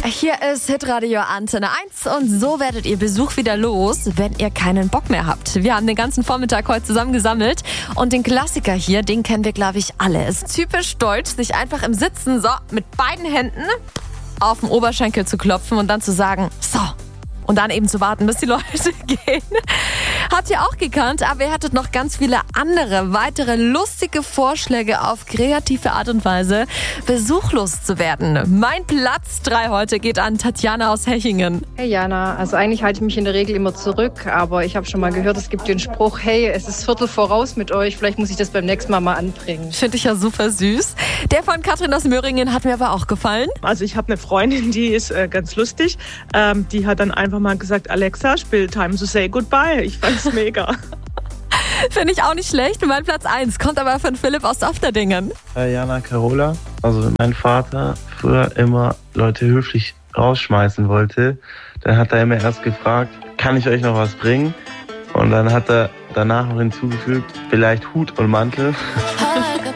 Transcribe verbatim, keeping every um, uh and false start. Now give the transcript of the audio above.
Hier ist Hitradio Antenne eins und so werdet ihr Besuch wieder los, wenn ihr keinen Bock mehr habt. Wir haben den ganzen Vormittag heute zusammen gesammelt und den Klassiker hier, den kennen wir, glaube ich, alle. Es ist typisch deutsch, sich einfach im Sitzen so mit beiden Händen auf den Oberschenkel zu klopfen und dann zu sagen, so. Und dann eben zu warten, bis die Leute gehen. Habt ihr auch gekannt, aber ihr hattet noch ganz viele andere, weitere lustige Vorschläge auf kreative Art und Weise, besuchlos zu werden. Mein Platz drei heute geht an Tatjana aus Hechingen. Hey Jana, also eigentlich halte ich mich in der Regel immer zurück, aber ich habe schon mal gehört, es gibt den Spruch, hey, es ist Viertel voraus mit euch, vielleicht muss ich das beim nächsten Mal mal anbringen. Finde ich ja super süß. Der von Katrin aus Möhringen hat mir aber auch gefallen. Also ich habe eine Freundin, die ist äh, ganz lustig, ähm, die hat dann einfach mal gesagt, Alexa, spiel Time to Say Goodbye. Ich fand's mega. Finde ich auch nicht schlecht. Mein Platz eins kommt aber von Philipp aus Ofterdingen. Äh, Jana Carola, also mein Vater früher immer Leute höflich rausschmeißen wollte, dann hat er immer erst gefragt, kann ich euch noch was bringen? Und dann hat er danach noch hinzugefügt, vielleicht Hut und Mantel.